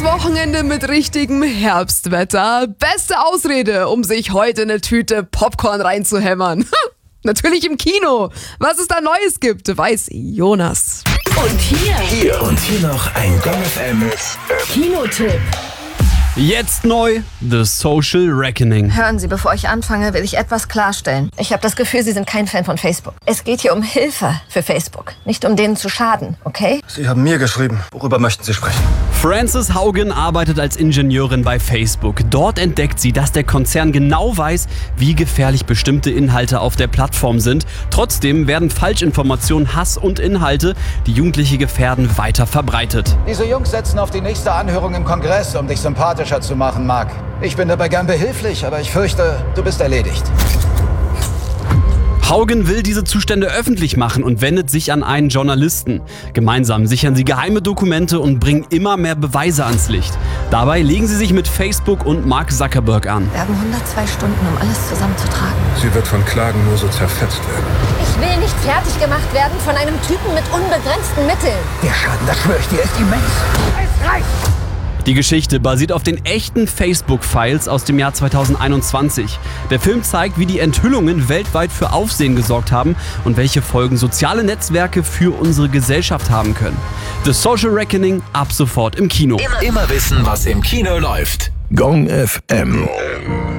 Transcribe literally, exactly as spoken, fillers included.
Langes Wochenende mit richtigem Herbstwetter. Beste Ausrede, um sich heute eine Tüte Popcorn reinzuhämmern. Natürlich im Kino. Was es da Neues gibt, weiß Jonas. Und hier. Hier und hier noch ein Gong F M Kinotipp. Jetzt neu, The Social Reckoning. Hören Sie, bevor ich anfange, will ich etwas klarstellen. Ich habe das Gefühl, Sie sind kein Fan von Facebook. Es geht hier um Hilfe für Facebook, nicht um denen zu schaden, okay? Sie haben mir geschrieben. Worüber möchten Sie sprechen? Frances Haugen arbeitet als Ingenieurin bei Facebook. Dort entdeckt sie, dass der Konzern genau weiß, wie gefährlich bestimmte Inhalte auf der Plattform sind. Trotzdem werden Falschinformationen, Hass und Inhalte, die Jugendliche gefährden, weiter verbreitet. Diese Jungs setzen auf die nächste Anhörung im Kongress, um dich sympathischer zu machen, Mark. Ich bin dabei gern behilflich, aber ich fürchte, du bist erledigt. Haugen will diese Zustände öffentlich machen und wendet sich an einen Journalisten. Gemeinsam sichern sie geheime Dokumente und bringen immer mehr Beweise ans Licht. Dabei legen sie sich mit Facebook und Mark Zuckerberg an. Wir haben hundertzwei Stunden, um alles zusammenzutragen. Sie wird von Klagen nur so zerfetzt werden. Ich will nicht fertig gemacht werden von einem Typen mit unbegrenzten Mitteln. Der Schaden, das schwöre ich dir, ist immens. Es reicht! Die Geschichte basiert auf den echten Facebook-Files aus dem Jahr zweitausendeinundzwanzig. Der Film zeigt, wie die Enthüllungen weltweit für Aufsehen gesorgt haben und welche Folgen soziale Netzwerke für unsere Gesellschaft haben können. The Social Reckoning ab sofort im Kino. Immer, immer wissen, was im Kino läuft. Gong F M.